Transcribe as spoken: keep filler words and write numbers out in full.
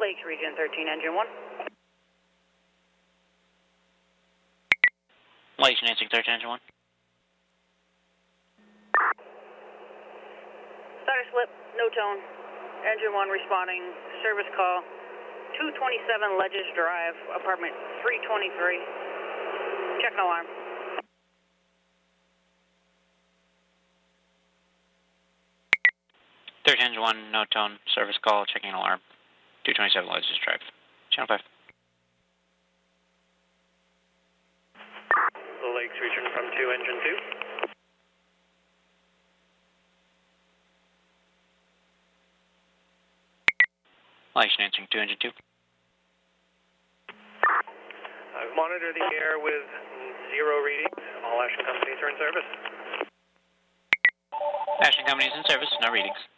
Lakes Region thirteen, engine one. Lakes Nancy thirteen, engine one. Starter slip, no tone. Engine one responding, service call, two twenty-seven Ledges Drive, apartment three twenty-three. Check no alarm. thirteen, engine one, no tone, service call, checking alarm, two twenty-seven Ledges Drive. Channel five. Lakes Region from two, engine two. Lakes Nancy two, engine two. I've monitored the air with zero readings. All Ashton companies are in service. Ashton companies in service, no readings.